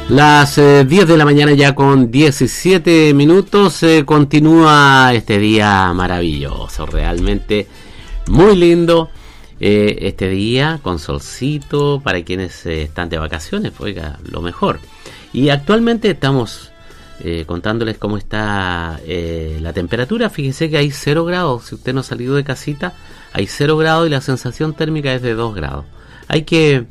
Las 10 de la mañana ya con 17 minutos, continúa este día maravilloso, realmente muy lindo, este día con solcito para quienes están de vacaciones, oiga, lo mejor. Y actualmente estamos contándoles cómo está la temperatura. Fíjese que hay 0 grados, si usted no ha salido de casita, hay 0 grados y la sensación térmica es de 2 grados. Hay que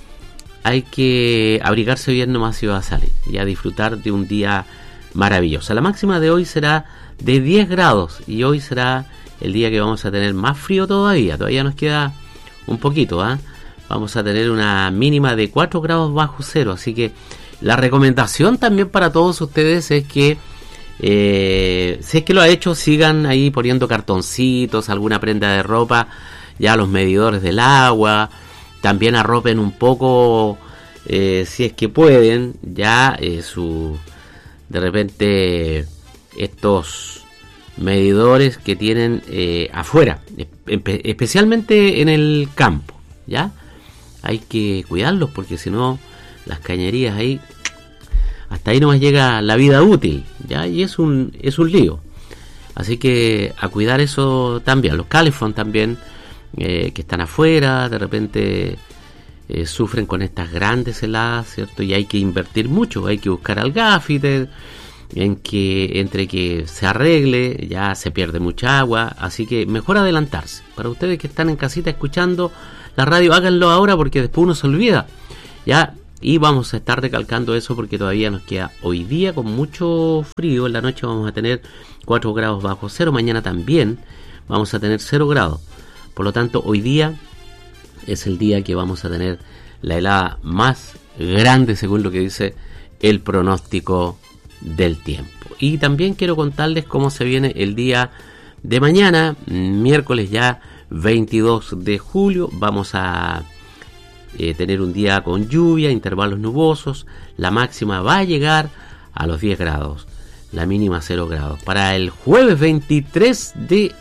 abrigarse bien nomás si va a salir y a disfrutar de un día maravilloso. La máxima de hoy será de 10 grados y hoy será el día que vamos a tener más frío todavía nos queda un poquito, vamos a tener una mínima de 4 grados bajo cero, así que la recomendación también para todos ustedes es que si es que lo ha hecho, sigan ahí poniendo cartoncitos, alguna prenda de ropa, ya los medidores del agua. También arropen un poco, si es que pueden, ya de repente estos medidores que tienen afuera, especialmente en el campo, ¿ya? Hay que cuidarlos porque si no, las cañerías ahí, hasta ahí nomás llega la vida útil, ¿ya? Y es un lío. Así que a cuidar eso también, los calefón también. Que están afuera, de repente sufren con estas grandes heladas, ¿cierto? Y hay que invertir mucho, hay que buscar al gaffiter, entre que se arregle, ya se pierde mucha agua, así que mejor adelantarse. Para ustedes que están en casita escuchando la radio, háganlo ahora porque después uno se olvida, ¿ya? Y vamos a estar recalcando eso porque todavía nos queda hoy día con mucho frío. En la noche vamos a tener 4 grados bajo cero, mañana también vamos a tener 0 grados. Por lo tanto, hoy día es el día que vamos a tener la helada más grande según lo que dice el pronóstico del tiempo. Y también quiero contarles cómo se viene el día de mañana, miércoles ya 22 de julio. Vamos a tener un día con lluvia, intervalos nubosos. La máxima va a llegar a los 10 grados, la mínima 0 grados. Para el jueves 23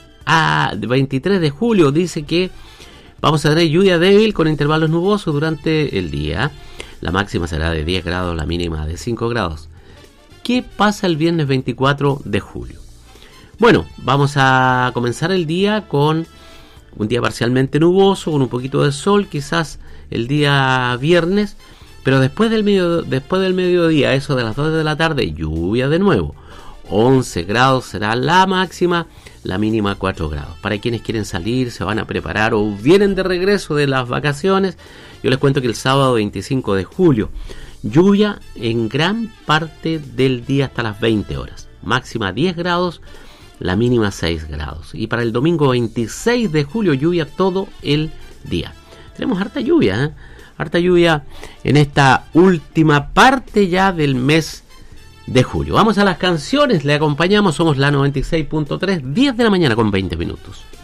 de julio dice que vamos a tener lluvia débil con intervalos nubosos durante el día. La máxima será de 10 grados, la mínima de 5 grados. ¿Qué pasa el viernes 24 de julio? Bueno, vamos a comenzar el día con un día parcialmente nuboso, con un poquito de sol, quizás el día viernes, pero después del mediodía, eso de las 2 de la tarde, lluvia de nuevo. 11 grados será la máxima, la mínima 4 grados. Para quienes quieren salir, se van a preparar o vienen de regreso de las vacaciones, yo les cuento que el sábado 25 de julio, lluvia en gran parte del día hasta las 20 horas. Máxima 10 grados, la mínima 6 grados. Y para el domingo 26 de julio, lluvia todo el día. Tenemos harta lluvia, harta lluvia en esta última parte ya del mes de julio. Vamos a las canciones, le acompañamos, somos la 96.3, 10 de la mañana con 20 minutos.